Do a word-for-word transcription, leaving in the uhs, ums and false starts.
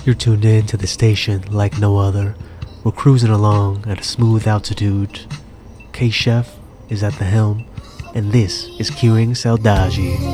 You're tuned in to the station like no other. We're cruising along at a smooth altitude. K-Chef is at the helm, and this is Queuing Saudade.